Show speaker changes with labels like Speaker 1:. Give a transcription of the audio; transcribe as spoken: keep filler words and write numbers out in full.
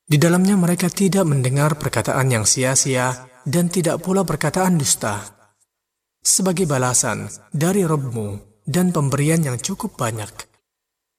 Speaker 1: Di dalamnya mereka tidak mendengar perkataan yang sia-sia dan tidak pula perkataan dusta. Sebagai balasan dari Rabb-Mu dan pemberian yang cukup banyak,